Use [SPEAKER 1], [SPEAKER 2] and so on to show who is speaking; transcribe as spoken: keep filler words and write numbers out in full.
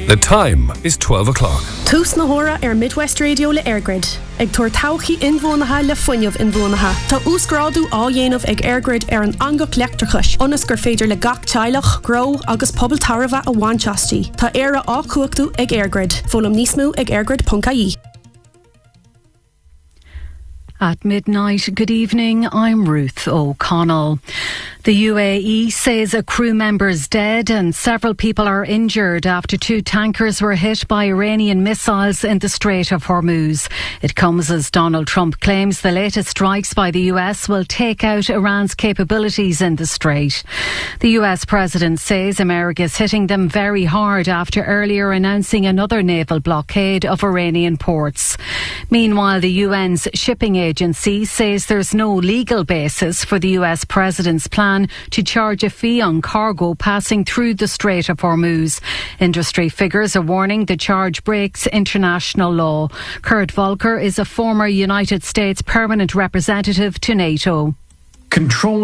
[SPEAKER 1] The time is twelve o'clock.
[SPEAKER 2] Tús na hora ar Midwest Radio le Airgrid. Ag tuair tauchaí inmhónatha le foiineamh inmhónatha. Tá úscrádú á dhéanamh ag Airgrid ar an angach leachtarchais. Onas gur féidir le gach teilech, gro agus pobl tarbha a bhainteastí. Tá éire á cuachtú ag Airgrid. Fólam níos mó ag airgrid dot I E.
[SPEAKER 3] At midnight, good evening, I'm Ruth O'Connell. The U A E says a crew member is dead and several people are injured after two tankers were hit by Iranian missiles in the Strait of Hormuz. It comes as Donald Trump claims the latest strikes by the U S will take out Iran's capabilities in the Strait. The U S president says America is hitting them very hard after earlier announcing another naval blockade of Iranian ports. Meanwhile, the U N's shipping agency says there's no legal basis for the U S president's plan to charge a fee on cargo passing through the Strait of Hormuz. Industry figures are warning the charge breaks international law. Kurt Volker is a former United States permanent representative to NATO.
[SPEAKER 4] Control